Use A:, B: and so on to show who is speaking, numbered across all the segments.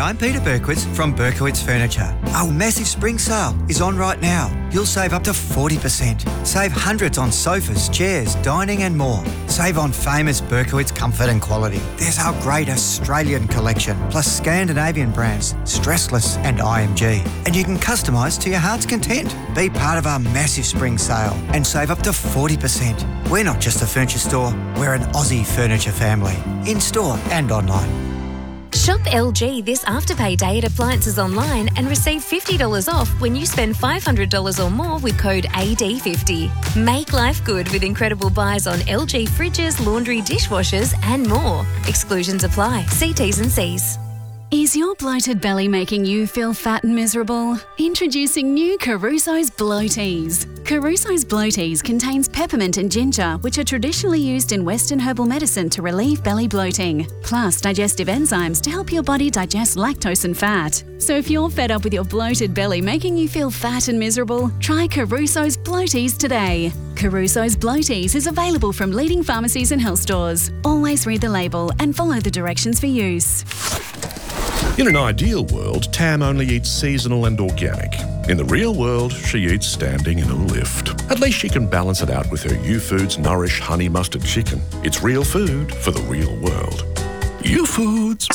A: I'm Peter Berkowitz from Berkowitz Furniture. Our massive spring sale is on right now. You'll save up to 40%. Save hundreds on sofas, chairs, dining and more. Save on famous Berkowitz comfort and quality. There's our great Australian collection, plus Scandinavian brands, Stressless and IMG. And you can customise to your heart's content. Be part of our massive spring sale and save up to 40%. We're not just a furniture store, we're an Aussie furniture family. In-store and online.
B: Shop LG this Afterpay Day at Appliances Online and receive $50 off when you spend $500 or more with code AD50. Make life good with incredible buys on LG fridges, laundry, dishwashers and more. Exclusions apply. See T's and C's.
C: Is your bloated belly making you feel fat and miserable? Introducing new Caruso's Bloaties. Caruso's Bloaties contains peppermint and ginger, which are traditionally used in Western herbal medicine to relieve belly bloating, plus digestive enzymes to help your body digest lactose and fat. So if you're fed up with your bloated belly making you feel fat and miserable, try Caruso's Bloaties today. Caruso's Bloaties is available from leading pharmacies and health stores. Always read the label and follow the directions for use.
D: In an ideal world, Tam only eats seasonal and organic. In the real world, she eats standing in a lift. At least she can balance it out with her U-Foods Nourish Honey Mustard Chicken. It's real food for the real world. U-Foods.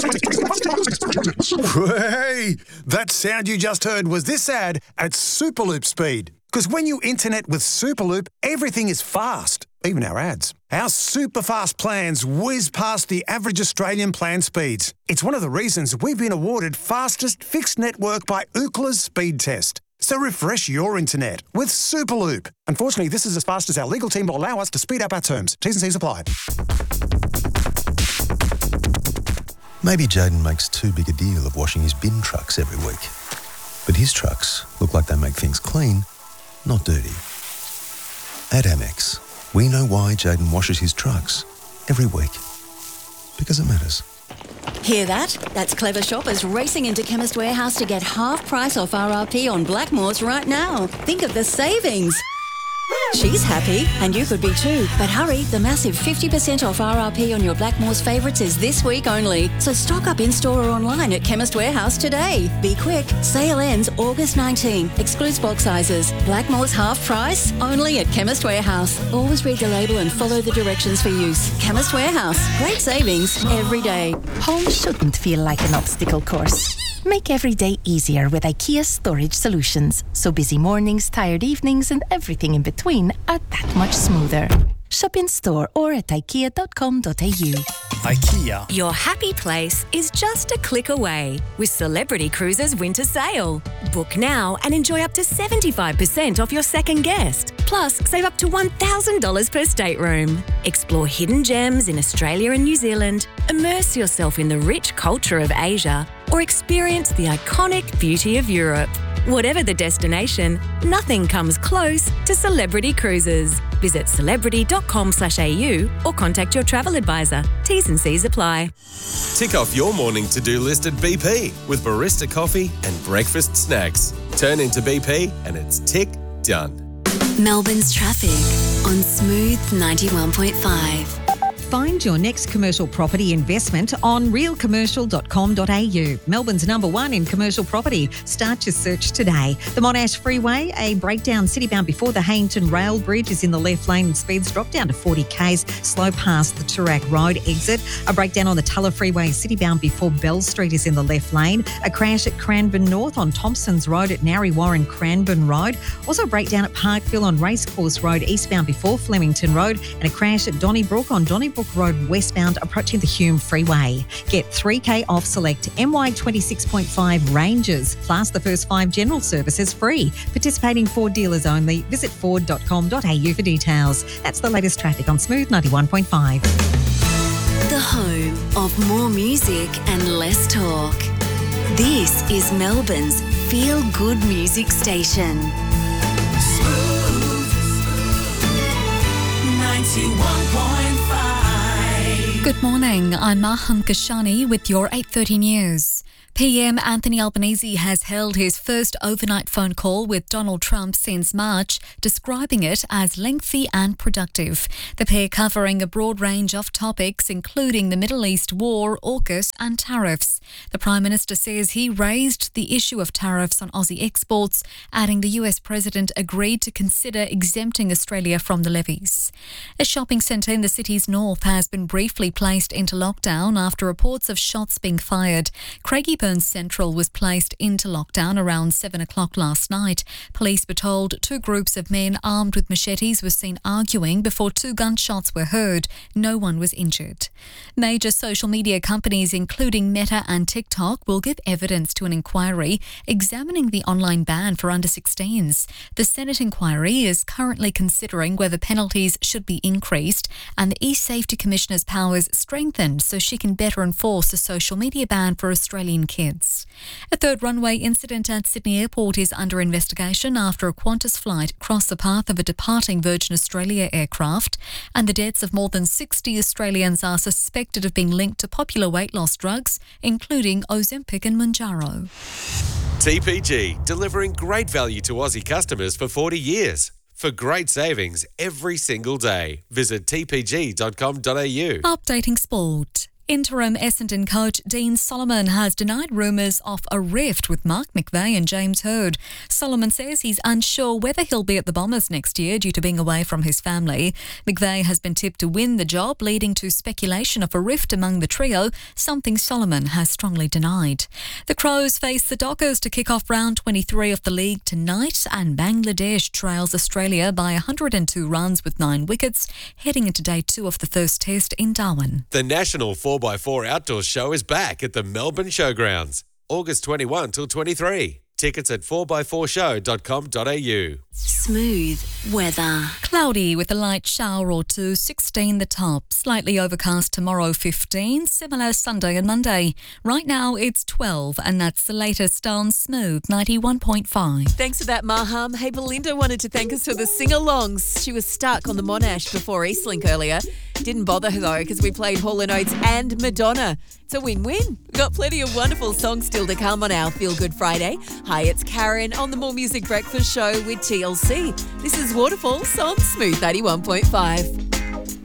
E: Hey, that sound you just heard was this ad at Superloop speed. Because when you internet with Superloop, everything is fast, even our ads. Our super fast plans whiz past the average Australian plan speeds. It's one of the reasons we've been awarded fastest fixed network by Ookla's speed test. So refresh your internet with Superloop. Unfortunately, this is as fast as our legal team will allow us to speed up our terms. T's and C's apply.
F: Maybe Jayden makes too big a deal of washing his bin trucks every week. But his trucks look like they make things clean, not dirty. At Amex, we know why Jayden washes his trucks every week. Because it matters.
G: Hear that? That's clever shoppers racing into Chemist Warehouse to get half price off RRP on Blackmores right now. Think of the savings. She's happy, and you could be too. But hurry, the massive 50% off RRP on your Blackmores favourites is this week only. So stock up in-store or online at Chemist Warehouse today. Be quick. Sale ends August 19. Excludes bulk sizes. Blackmores half price? Only at Chemist Warehouse. Always read the label and follow the directions for use. Chemist Warehouse. Great savings every day.
H: Home shouldn't feel like an obstacle course. Make every day easier with IKEA Storage Solutions. So busy mornings, tired evenings and everything in between are that much smoother. Shop in store or at ikea.com.au.
I: IKEA.
B: Your happy place is just a click away with Celebrity Cruises Winter Sale. Book now and enjoy up to 75% off your second guest. Plus, save up to $1,000 per stateroom. Explore hidden gems in Australia and New Zealand, immerse yourself in the rich culture of Asia, or experience the iconic beauty of Europe. Whatever the destination, nothing comes close to Celebrity Cruises. Visit celebrity.com/au or contact your travel advisor. T's and C's apply.
J: Tick off your morning to-do list at BP with barista coffee and breakfast snacks. Turn into BP and it's tick done.
B: Melbourne's traffic on Smooth 91.5.
K: Find your next commercial property investment on realcommercial.com.au. Melbourne's #1 in commercial property. Start your search today. The Monash Freeway, a breakdown citybound before the Hayington Rail Bridge is in the left lane and speeds drop down to 40 k's, slow past the Toorak Road exit. A breakdown on the Tulla Freeway, citybound before Bell Street is in the left lane. A crash at Cranbourne North on Thompson's Road at Narry Warren Cranbourne Road. Also a breakdown at Parkville on Racecourse Road eastbound before Flemington Road, and a crash at Donnybrook on Donnybrook Road westbound approaching the Hume Freeway. Get 3K off select MY26.5 Rangers, plus the first 5 general services free. Participating Ford dealers only. Visit ford.com.au for details. That's the latest traffic on Smooth 91.5.
B: The home of more music and less talk. This is Melbourne's feel-good music station.
L: Smooth 91.5.
M: Good morning, I'm Mahan Kashani with your 8:30 news.
I: PM Anthony Albanese has held his first overnight phone call with Donald Trump since March, describing it as lengthy and productive. The pair covering a broad range of topics, including the Middle East war, AUKUS and tariffs. The Prime Minister says he raised the issue of tariffs on Aussie exports, adding the US President agreed to consider exempting Australia from the levies. A shopping centre in the city's north has been briefly placed into lockdown after reports of shots being fired. Craigieburn Central was placed into lockdown around 7 o'clock last night. Police were told two groups of men armed with machetes were seen arguing before two gunshots were heard. No one was injured. Major social media companies, including Meta and TikTok, will give evidence to an inquiry examining the online ban for under-16s. The Senate inquiry is currently considering whether penalties should be increased and the E-Safety Commissioner's powers strengthened so she can better enforce a social media ban for Australian kids. A third runway incident at Sydney Airport is under investigation after a Qantas flight crossed the path of a departing Virgin Australia aircraft, and the deaths of more than 60 Australians are suspected of being linked to popular weight loss drugs, including Ozempic and Mounjaro.
J: TPG, delivering great value to Aussie customers for 40 years. For great savings every single day, visit tpg.com.au.
I: Updating sport. Interim Essendon coach Dean Solomon has denied rumours of a rift with Mark McVeigh and James Hird. Solomon says he's unsure whether he'll be at the Bombers next year due to being away from his family. McVeigh has been tipped to win the job, leading to speculation of a rift among the trio, something Solomon has strongly denied. The Crows face the Dockers to kick off round 23 of the league tonight, and Bangladesh trails Australia by 102 runs with 9 wickets, heading into day 2 of the first test in Darwin.
J: The National 4x4 Outdoor Show is back at the Melbourne Showgrounds, August 21 till 23. Tickets at 4x4show.com.au.
B: Smooth weather.
I: Cloudy with a light shower or two, 16 the top. Slightly overcast tomorrow, 15. Similar Sunday and Monday. Right now it's 12, and that's the latest on Smooth 91.5.
L: Thanks for that, Maham. Hey, Belinda wanted to thank us for the sing-alongs. She was stuck on the Monash before Eastlink earlier. Didn't bother her though, because we played Hall & Oates and Madonna. It's a win-win. We've got plenty of wonderful songs still to come on our Feel Good Friday. Hi, it's Karen on the More Music Breakfast Show with TLC. This is Waterfalls on Smooth 91.5.